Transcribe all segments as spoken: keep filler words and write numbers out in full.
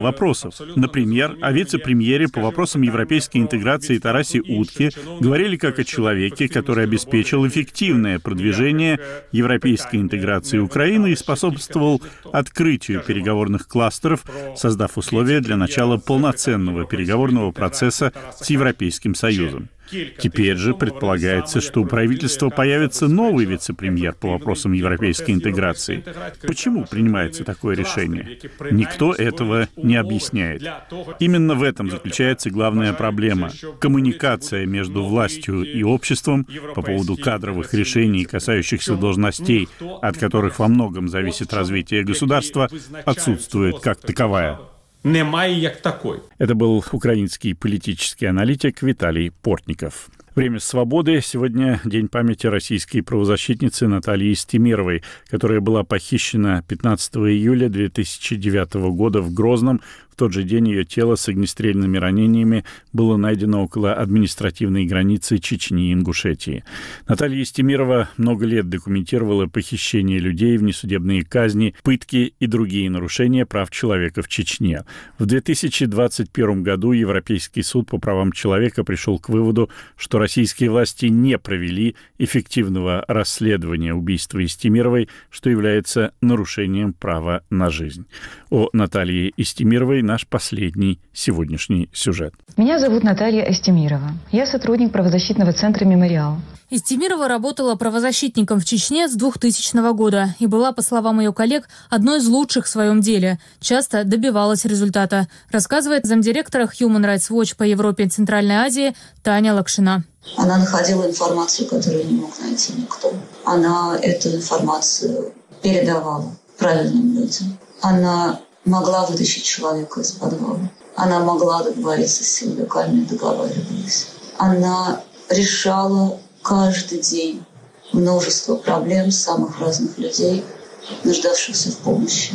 вопросов. Например, о вице-премьере по вопросам европейской интеграции Тарасе Утке говорили как о человеке, который обеспечил эффективное продвижение европейской интеграции Украины и способствовал открытию переговорных кластеров, создав условия для начала полноценного переговорного процесса с Европейским Союзом. Теперь же предполагается, что у правительства появится новый вице-премьер по вопросам европейской интеграции. Почему принимается такое решение? Никто этого не объясняет. Именно в этом заключается главная проблема. Коммуникация между властью и обществом по поводу кадровых решений, касающихся должностей, от которых во многом зависит развитие государства, отсутствует как таковая. Немає як такой. Это был украинский политический аналитик Виталий Портников. Время свободы. Сегодня день памяти российской правозащитницы Натальи Истемировой, которая была похищена пятнадцатого июля две тысячи девятого года в Грозном. В тот же день ее тело с огнестрельными ранениями было найдено около административной границы Чечни и Ингушетии. Наталья Истемирова много лет документировала похищение людей, внесудебные казни, пытки и другие нарушения прав человека в Чечне. В две тысячи двадцать первом году Европейский суд по правам человека пришел к выводу, что российские власти не провели эффективного расследования убийства Истемировой, что является нарушением права на жизнь. О Наталье Истемировой наш последний сегодняшний сюжет. Меня зовут Наталья Истемирова. Я сотрудник правозащитного центра «Мемориал». Истемирова работала правозащитником в Чечне с двухтысячного года и была, по словам ее коллег, одной из лучших в своем деле. Часто добивалась результата, рассказывает замдиректора Human Rights Watch по Европе и Центральной Азии Таня Лакшина. Она находила информацию, которую не мог найти никто. Она эту информацию передавала правильным людям. Она могла вытащить человека из подвала. Она могла договориться с силовиками, договаривались. Она решала каждый день множество проблем самых разных людей, нуждавшихся в помощи.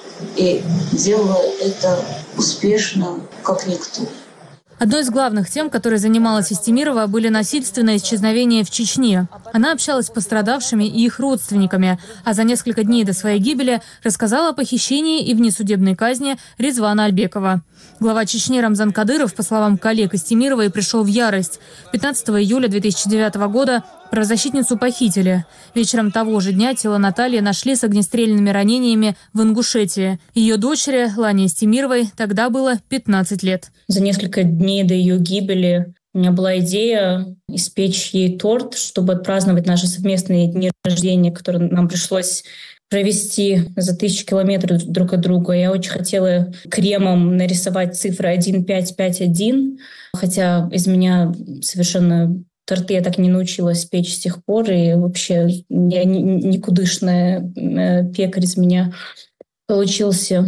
И делала это успешно, как никто. Одной из главных тем, которой занималась Истемирова, были насильственные исчезновения в Чечне. Она общалась с пострадавшими и их родственниками, а за несколько дней до своей гибели рассказала о похищении и внесудебной казни Резвана Альбекова. Глава Чечни Рамзан Кадыров, по словам коллег Истемировой, пришел в ярость. пятнадцатого июля две тысячи девятого года правозащитницу похитили. Вечером того же дня тело Натальи нашли с огнестрельными ранениями в Ингушетии. Ее дочери, Лане Истемировой, тогда было пятнадцать лет. За несколько дней до ее гибели у меня была идея испечь ей торт, чтобы отпраздновать наши совместные дни рождения, которые нам пришлось провести за тысячу километров друг от друга. Я очень хотела кремом нарисовать цифры один пять пять один, хотя из меня совершенно торты я так не научилась печь с тех пор, и вообще я никудышная пекарь из меня получился.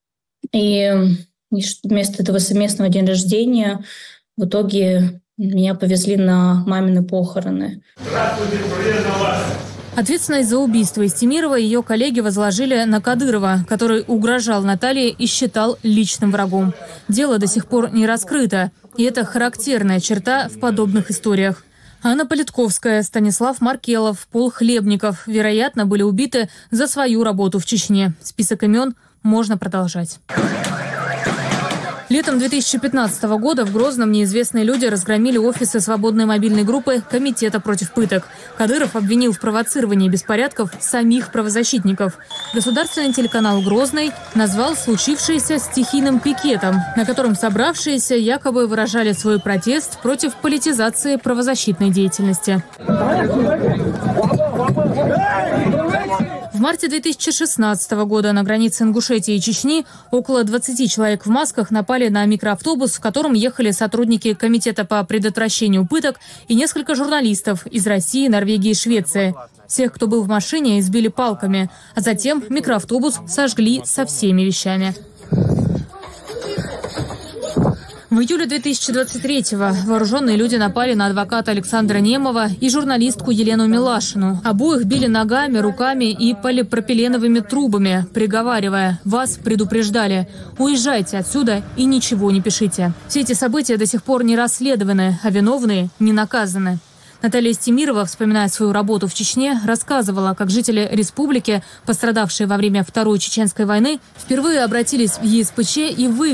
И вместо этого совместного дня рождения в итоге меня повезли на мамины похороны. Здравствуйте, приветствую вас! Ответственность за убийство Истемировой ее коллеги возложили на Кадырова, который угрожал Наталье и считал личным врагом. Дело до сих пор не раскрыто, и это характерная черта в подобных историях. Анна Политковская, Станислав Маркелов, Пол Хлебников, вероятно, были убиты за свою работу в Чечне. Список имен можно продолжать. Летом две тысячи пятнадцатого года в Грозном неизвестные люди разгромили офисы свободной мобильной группы Комитета против пыток. Кадыров обвинил в провоцировании беспорядков самих правозащитников. Государственный телеканал «Грозный» назвал случившееся стихийным пикетом, на котором собравшиеся якобы выражали свой протест против политизации правозащитной деятельности. В марте две тысячи шестнадцатого года на границе Ингушетии и Чечни около двадцати человек в масках напали на микроавтобус, в котором ехали сотрудники Комитета по предотвращению пыток и несколько журналистов из России, Норвегии и Швеции. Всех, кто был в машине, избили палками, а затем микроавтобус сожгли со всеми вещами. В июле две тысячи двадцать третьего вооруженные люди напали на адвоката Александра Немова и журналистку Елену Милашину. Обоих били ногами, руками и полипропиленовыми трубами, приговаривая: «Вас предупреждали. Уезжайте отсюда и ничего не пишите». Все эти события до сих пор не расследованы, а виновные не наказаны. Наталья Истемирова, вспоминая свою работу в Чечне, рассказывала, как жители республики, пострадавшие во время Второй Чеченской войны, впервые обратились в ЕСПЧ и вы